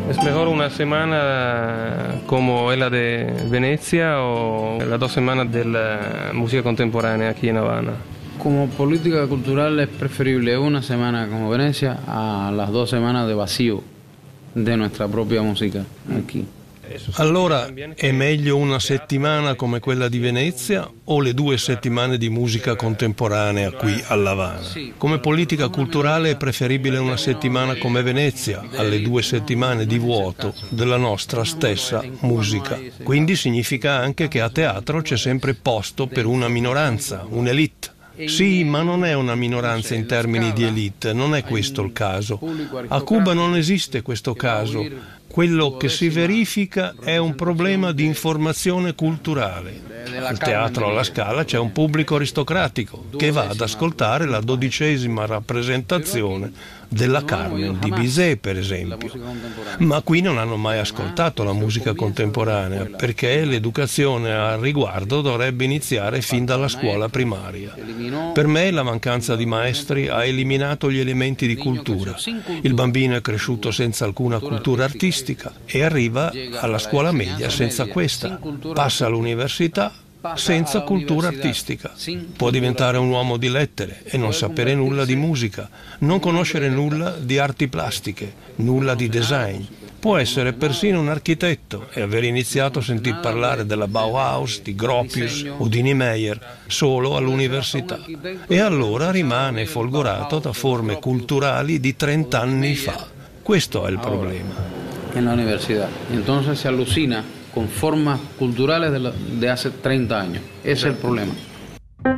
¿Es mejor una semana como la de Venecia o las 2 semanas de la música contemporánea aquí en Habana? Como política cultural es preferible una semana como Venecia a las 2 semanas de vacío de nuestra propria música aquí. Allora è meglio una settimana come quella di Venezia o le 2 settimane di musica contemporanea qui all'Havana? Come politica culturale è preferibile una settimana come Venezia alle 2 settimane di vuoto della nostra stessa musica. Quindi significa anche che a teatro c'è sempre posto per una minoranza, un'elite. Sì, ma non è una minoranza in termini di elite, non è questo il caso. A Cuba non esiste questo caso. Quello che si verifica è un problema di informazione culturale. Al Teatro alla Scala c'è un pubblico aristocratico che va ad ascoltare la 12ª rappresentazione della Carmen di Bizet, per esempio. Ma qui non hanno mai ascoltato la musica contemporanea, perché l'educazione al riguardo dovrebbe iniziare fin dalla scuola primaria. Per me la mancanza di maestri ha eliminato gli elementi di cultura. Il bambino è cresciuto senza alcuna cultura artistica e arriva alla scuola media senza questa. Passa all'università senza cultura artistica. Può diventare un uomo di lettere e non sapere nulla di musica, non conoscere nulla di arti plastiche, nulla di design. Può essere persino un architetto e aver iniziato a sentir parlare della Bauhaus, di Gropius o di Niemeyer solo all'università. E allora rimane folgorato da forme culturali di 30 anni fa. Questo è il problema. En la universidad. Entonces se alucina con formas culturales de hace 30 años. Ese es el problema.